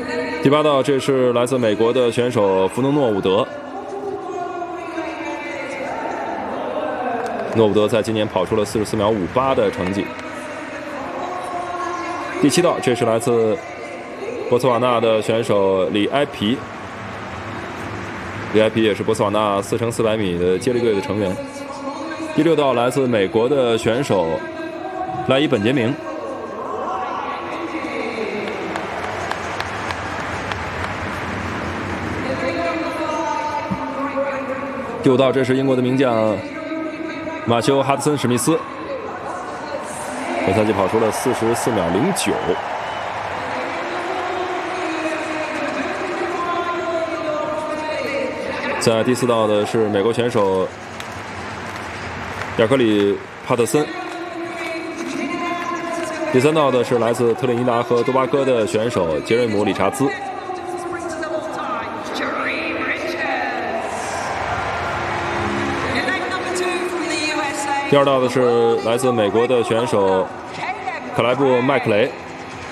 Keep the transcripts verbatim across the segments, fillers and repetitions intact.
第八道，这是来自美国的选手弗农诺伍德。诺伍德在今年跑出了四十四秒五八的成绩。第七道，这是来自博茨瓦纳的选手里埃皮。里埃皮也是博茨瓦纳四乘四百米的接力队的成员。第六道，来自美国的选手莱伊本杰明。第五道，这是英国的名将马修·哈德森·史密斯，本赛季跑出了四十四秒零九。在第四道的是美国选手亚克里·帕特森。第三道的是来自特立尼达和多巴哥的选手杰瑞姆·理查兹。第二道的是来自美国的选手克莱布·麦克雷。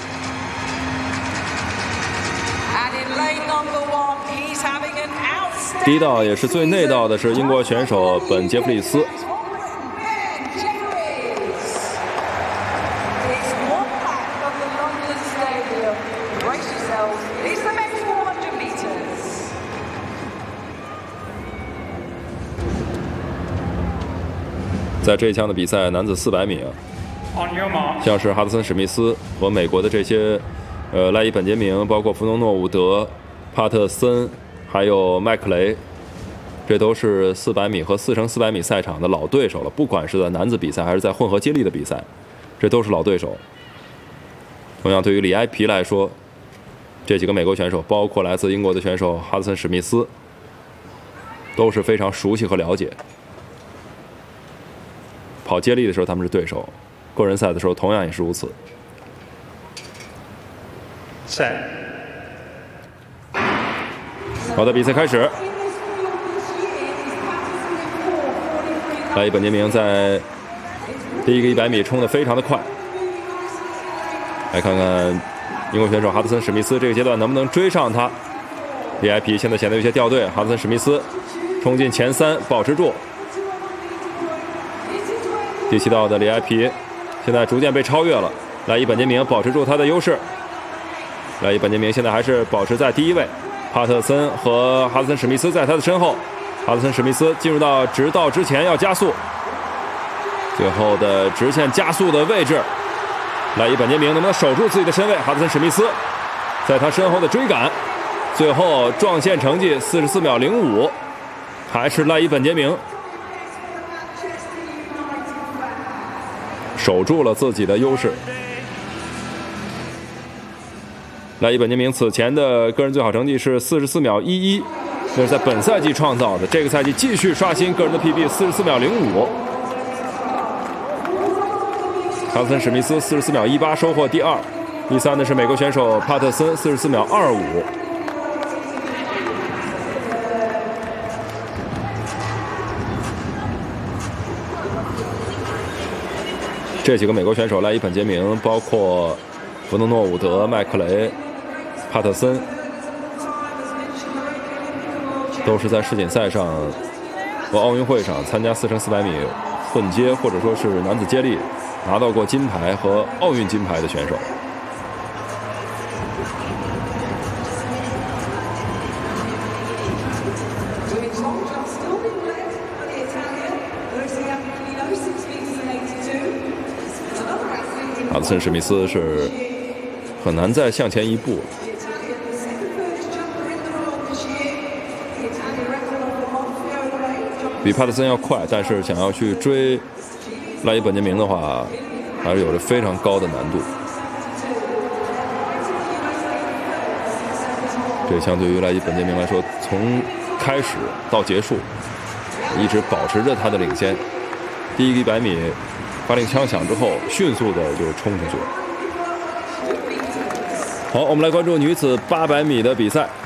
第一道也是最内道的是英国选手本·杰弗里斯。在这一项的比赛，男子四百米啊，像是哈德森·史密斯和美国的这些，呃，莱伊·本杰明，包括弗农诺伍德、帕特森，还有麦克雷，这都是四百米和四乘四百米赛场的老对手了。不管是在男子比赛还是在混合接力的比赛，这都是老对手。同样，对于里埃皮来说，这几个美国选手，包括来自英国的选手哈德森·史密斯，都是非常熟悉和了解。跑接力的时候他们是对手，个人赛的时候同样也是如此。 赛， 好的，比赛开始。莱伊本杰明在第一个一百米冲得非常的快，来看看英国选手哈德森·史密斯这个阶段能不能追上他。里埃皮现在显得有些掉队，哈德森·史密斯冲进前三，保持住。第七道的里埃皮现在逐渐被超越了，莱伊本杰明保持住他的优势。莱伊本杰明现在还是保持在第一位，帕特森和哈德森·史密斯在他的身后。哈德森·史密斯进入到直道之前要加速，最后的直线加速的位置，莱伊本杰明能不能守住自己的身位？哈德森·史密斯在他身后的追赶，最后撞线成绩四十四秒零五，还是莱伊本杰明守住了自己的优势。莱伊本杰明此前的个人最好成绩是四十四秒一一，这是在本赛季创造的，这个赛季继续刷新个人的 P B 四十四秒零五。哈德森·史密斯四十四秒一八收获第二，第三的是美国选手帕特森四十四秒二五。这几个美国选手，莱伊本杰明，包括弗农诺伍德、麦克雷、帕特森，都是在世锦赛上和奥运会上参加四乘四百米混接或者说是男子接力拿到过金牌和奥运金牌的选手。哈德森·史密斯是很难再向前一步，比帕特森要快，但是想要去追莱伊本杰明的话，还是有着非常高的难度。这相对于莱伊本杰明来说，从开始到结束一直保持着他的领先。第一个一百米发令枪响之后，迅速的就冲出去了。好，我们来关注女子八百米的比赛。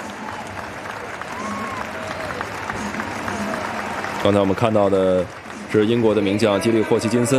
刚才我们看到的是英国的名将基利·霍奇金森